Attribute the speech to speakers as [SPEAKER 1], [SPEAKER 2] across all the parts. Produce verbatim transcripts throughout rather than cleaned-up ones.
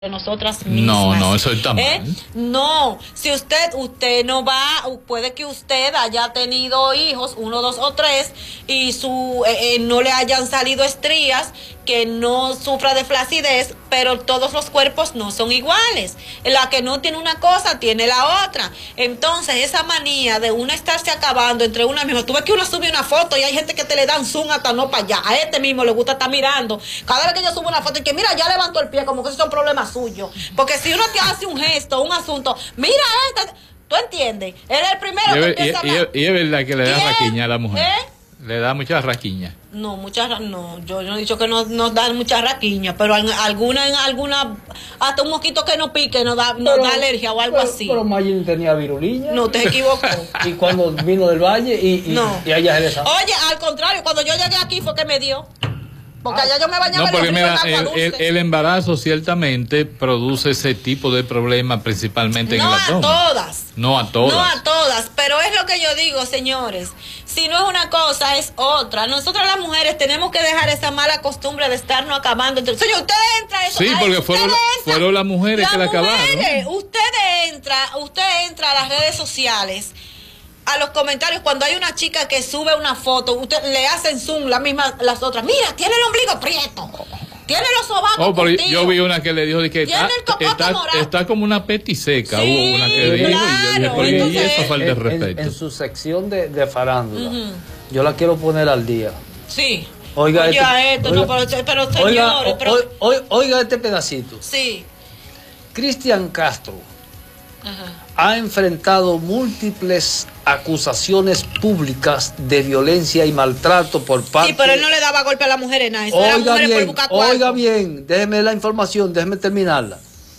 [SPEAKER 1] nosotras mismas.
[SPEAKER 2] No, no, eso está mal.
[SPEAKER 1] ¿Eh? No, si usted, usted no va, puede que usted haya tenido hijos, uno, dos o tres, y su eh, eh, no le hayan salido estrías, que no sufra de flacidez, pero todos los cuerpos no son iguales. La que no tiene una cosa, tiene la otra. Entonces, esa manía de una estarse acabando entre una misma, tú ves que uno sube una foto y hay gente que te le dan zoom hasta no para allá. A este mismo le gusta estar mirando. Cada vez que yo subo una foto y que mira, ya levantó el pie, como que esos son problemas suyos. Porque si uno te hace un gesto, un asunto, mira esta, ¿tú entiendes? Él es el primero
[SPEAKER 2] y
[SPEAKER 1] que
[SPEAKER 2] es,
[SPEAKER 1] empieza a
[SPEAKER 2] y,
[SPEAKER 1] hablar.
[SPEAKER 2] y, y es verdad que le da raquiña a la mujer.
[SPEAKER 1] ¿Eh?
[SPEAKER 2] Le da mucha raquiña.
[SPEAKER 1] No, muchas, no, yo, yo no he dicho que no nos dan muchas raquiñas, pero en alguna, en alguna, hasta un mosquito que no pique nos da, nos
[SPEAKER 3] Pero-
[SPEAKER 1] da alergia o algo
[SPEAKER 3] pero,
[SPEAKER 1] así.
[SPEAKER 3] Pero Mayrin tenía viruliña.
[SPEAKER 1] No, te equivocó.
[SPEAKER 3] Y cuando vino del valle y, y,
[SPEAKER 1] No.
[SPEAKER 3] y allá se le sacó.
[SPEAKER 1] Oye, al contrario, cuando yo llegué aquí fue que me dio. Porque allá yo me bañaba
[SPEAKER 2] No,
[SPEAKER 1] en
[SPEAKER 2] porque
[SPEAKER 1] los ríos
[SPEAKER 2] mira,
[SPEAKER 1] en agua
[SPEAKER 2] el, el,
[SPEAKER 1] dulce.
[SPEAKER 2] el embarazo ciertamente produce ese tipo de problemas principalmente en
[SPEAKER 1] No
[SPEAKER 2] el
[SPEAKER 1] a
[SPEAKER 2] abdomen.
[SPEAKER 1] todas.
[SPEAKER 2] No a todas.
[SPEAKER 1] No a todas, pero es lo que yo digo, señores. Si no es una cosa, es otra. Nosotras las mujeres tenemos que dejar esa mala costumbre de estarnos acabando. Entre... Señor, usted entra a eso.
[SPEAKER 2] Sí,
[SPEAKER 1] Ay,
[SPEAKER 2] porque
[SPEAKER 1] usted
[SPEAKER 2] fueron,
[SPEAKER 1] entra.
[SPEAKER 2] fueron las mujeres
[SPEAKER 1] Las
[SPEAKER 2] que la acabaron.
[SPEAKER 1] mujeres, usted entra, usted entra a las redes sociales, a los comentarios, cuando hay una chica que sube una foto, usted le hacen zoom la misma, las otras. Mira, tiene el ombligo prieto. Tiene los sobacos.
[SPEAKER 2] Oh, pero
[SPEAKER 1] contigo.
[SPEAKER 2] yo vi una que le dijo de que
[SPEAKER 1] Tiene
[SPEAKER 2] está,
[SPEAKER 1] el cocote
[SPEAKER 2] está,
[SPEAKER 1] morado.
[SPEAKER 2] está como una petiseca.
[SPEAKER 1] Sí,
[SPEAKER 2] Hubo una que dijo y yo dije,
[SPEAKER 1] claro,
[SPEAKER 2] pero ¿y
[SPEAKER 1] entonces-
[SPEAKER 2] eso falta de
[SPEAKER 3] En- en,
[SPEAKER 2] respeto?
[SPEAKER 3] en su sección de, de farándula,
[SPEAKER 1] Ujú.
[SPEAKER 3] yo la quiero poner al día.
[SPEAKER 1] Sí.
[SPEAKER 3] Oiga,
[SPEAKER 1] Oye,
[SPEAKER 3] este-
[SPEAKER 1] esto,
[SPEAKER 3] oiga-
[SPEAKER 1] no, pero, pero
[SPEAKER 3] Oiga,
[SPEAKER 1] señores,
[SPEAKER 3] o-
[SPEAKER 1] pero...
[SPEAKER 3] oi- oi- oiga este pedacito.
[SPEAKER 1] Sí.
[SPEAKER 3] Cristian Castro
[SPEAKER 1] Ajá.
[SPEAKER 3] ha enfrentado múltiples acusaciones públicas de violencia y maltrato por parte.
[SPEAKER 1] Sí, pero él no le daba golpe a las mujeres, nada. Eso era
[SPEAKER 3] Oiga
[SPEAKER 1] mujeres por
[SPEAKER 3] bien,
[SPEAKER 1] buscar cuarto.
[SPEAKER 3] oiga bien, déjeme la información, déjeme terminarla.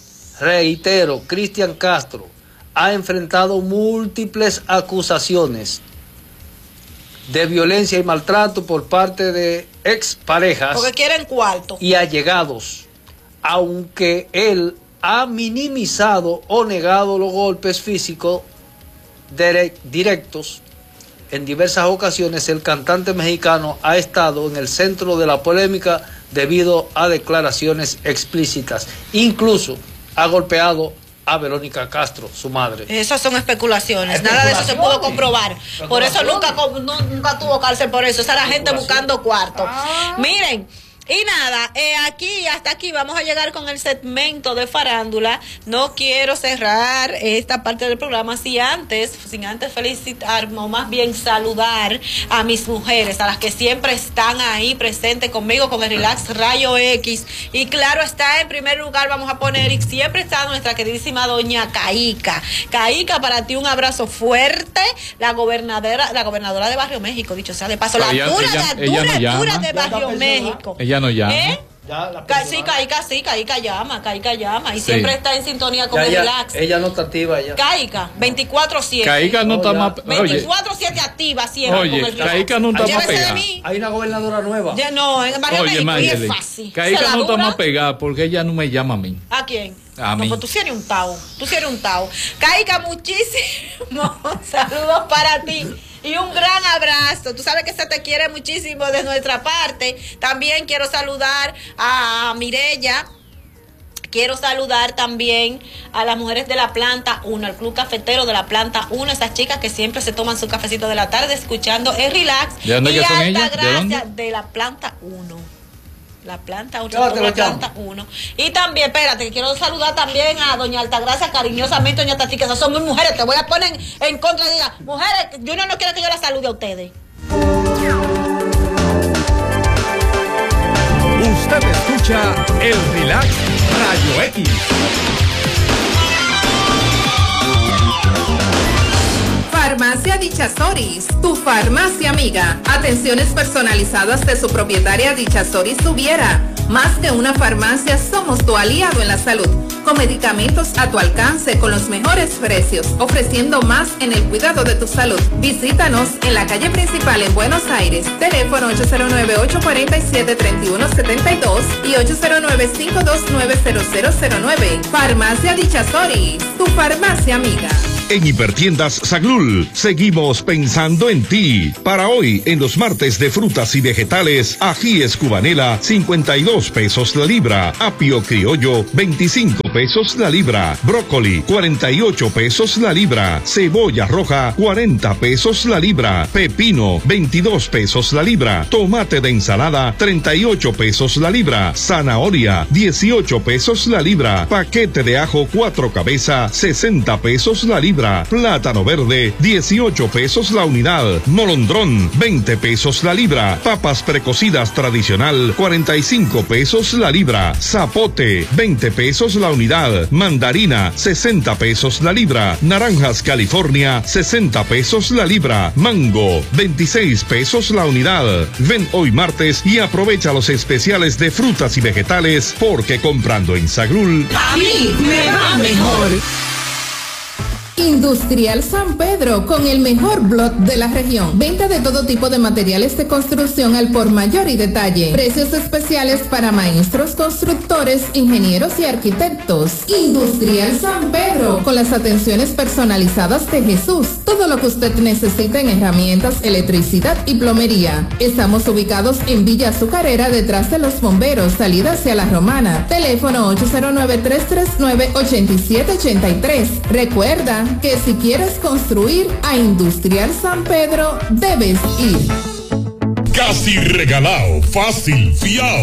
[SPEAKER 3] Reitero, Cristian Castro ha enfrentado múltiples acusaciones de violencia y maltrato por parte de exparejas
[SPEAKER 1] Porque quieren cuarto.
[SPEAKER 3] y allegados, aunque él ha minimizado o negado los golpes físicos dire- directos. En diversas ocasiones el cantante mexicano ha estado en el centro de la polémica debido a declaraciones explícitas. Incluso ha golpeado a Verónica Castro, su madre.
[SPEAKER 1] Esas son especulaciones. Nada de eso se pudo comprobar. Por eso nunca, co- no- nunca tuvo cárcel por eso. Esa era gente buscando cuarto. Miren. Y nada, eh, aquí, hasta aquí vamos a llegar con el segmento de farándula. No quiero cerrar esta parte del programa si antes, sin antes felicitar, o más bien saludar a mis mujeres, a las que siempre están ahí presentes conmigo con el Relax Rayo X. Y claro está, en primer lugar vamos a poner, y siempre está nuestra queridísima doña Caíca. Caíca, para ti un abrazo fuerte, la gobernadora, la gobernadora de Barrio México, dicho sea de paso, la
[SPEAKER 2] Ella-
[SPEAKER 1] dura,
[SPEAKER 2] ella-
[SPEAKER 1] la
[SPEAKER 2] ella
[SPEAKER 1] dura,
[SPEAKER 2] no llama.
[SPEAKER 1] dura de
[SPEAKER 3] Ya está
[SPEAKER 1] Barrio
[SPEAKER 3] pensionada.
[SPEAKER 1] México.
[SPEAKER 2] Ella no llama.
[SPEAKER 1] ¿Eh?
[SPEAKER 3] Ya, la
[SPEAKER 1] Ca- Sí,
[SPEAKER 3] persona-
[SPEAKER 1] Caica, sí, Caica llama, Caica llama. Y
[SPEAKER 2] Sí.
[SPEAKER 1] siempre está en sintonía con
[SPEAKER 3] Ya,
[SPEAKER 1] el
[SPEAKER 3] ya,
[SPEAKER 1] Relax.
[SPEAKER 3] ella no está activa ya.
[SPEAKER 1] Caica, veinticuatro siete.
[SPEAKER 2] Caíca no
[SPEAKER 3] Oh,
[SPEAKER 2] está
[SPEAKER 3] ya.
[SPEAKER 2] más... Oye,
[SPEAKER 1] veinticuatro siete activa siempre
[SPEAKER 2] Oye,
[SPEAKER 1] con el Relax.
[SPEAKER 2] Caica no está más
[SPEAKER 1] Llévese de
[SPEAKER 2] pegada.
[SPEAKER 1] mí.
[SPEAKER 3] Hay una gobernadora nueva.
[SPEAKER 1] Ya no, en Barrio
[SPEAKER 2] oye,
[SPEAKER 1] México, y
[SPEAKER 2] Mayeli,
[SPEAKER 1] es fácil.
[SPEAKER 2] Caíca
[SPEAKER 1] ¿Se la
[SPEAKER 2] no está
[SPEAKER 1] dura?
[SPEAKER 2] más pegada porque ella no me llama a mí.
[SPEAKER 1] ¿A quién?
[SPEAKER 2] A
[SPEAKER 1] no,
[SPEAKER 2] mí.
[SPEAKER 1] pues tú sí eres un tao. Tú sí eres un tao. Caica, muchísimos saludos para ti. Y un gran abrazo. Tú sabes que se te quiere muchísimo de nuestra parte. También quiero saludar a Mirella. Quiero saludar también a las mujeres de la planta uno, al club cafetero de la planta uno, esas chicas que siempre se toman su cafecito de la tarde escuchando el Relax.
[SPEAKER 2] ¿De dónde
[SPEAKER 1] y
[SPEAKER 2] que son
[SPEAKER 1] Alta
[SPEAKER 2] ellas? ¿De
[SPEAKER 1] Gracia,
[SPEAKER 2] dónde?
[SPEAKER 1] de la planta uno. La planta uno,
[SPEAKER 3] Llévatelo,
[SPEAKER 1] la
[SPEAKER 3] chamo.
[SPEAKER 1] planta uno. Y también, espérate, que quiero saludar también a doña Altagracia, cariñosamente, doña Tati, que esas son muy mujeres. Te voy a poner en contra y diga, mujeres, yo no, no quiero que yo la salude a ustedes.
[SPEAKER 4] Usted escucha el Relax Rayo X.
[SPEAKER 5] Farmacia Dicha Soris, tu farmacia amiga. Atenciones personalizadas de su propietaria Dicha Soris Tuviera. Más que una farmacia, somos tu aliado en la salud. Con medicamentos a tu alcance con los mejores precios, ofreciendo más en el cuidado de tu salud. Visítanos en la calle principal en Buenos Aires. Teléfono ocho cero nueve, ocho cuatro siete, tres uno siete dos y ocho cero nueve, cinco dos nueve, cero cero cero nueve. Farmacia Dicha Soris, tu farmacia amiga.
[SPEAKER 4] En Hipertiendas Saglul, seguimos pensando en ti. Para hoy, en los martes de frutas y vegetales, ajíes cubanela, cincuenta y dos veintidós pesos la libra. Apio criollo, veinticinco pesos la libra. Brócoli, cuarenta y ocho pesos la libra. Cebolla roja, cuarenta pesos la libra. Pepino, veintidós pesos la libra. Tomate de ensalada, treinta y ocho pesos la libra. Zanahoria, dieciocho pesos la libra. Paquete de ajo cuatro cabezas, sesenta pesos la libra. Plátano verde, dieciocho pesos la unidad. Molondrón, veinte pesos la libra. Papas precocidas tradicional, cuarenta y cinco pesos la libra. Zapote, veinte pesos la unidad. Mandarina, sesenta pesos la libra. Naranjas California, sesenta pesos la libra. Mango, veintiséis pesos la unidad. Ven hoy martes y aprovecha los especiales de frutas y vegetales, porque comprando en Sagrul,
[SPEAKER 5] a mí me va mejor. Industrial San Pedro, con el mejor blog de la región. Venta de todo tipo de materiales de construcción al por mayor y detalle. Precios especiales para maestros, constructores, ingenieros y arquitectos. Industrial San Pedro, con las atenciones personalizadas de Jesús. Todo lo que usted necesita en herramientas, electricidad y plomería. Estamos ubicados en Villa Azucarera, detrás de los bomberos, salida hacia La Romana. Teléfono ocho cero nueve, tres tres nueve, ocho siete ocho tres. Recuerda que si quieres construir a Industrial San Pedro, debes ir.
[SPEAKER 6] Casi regalado, fácil, fiao.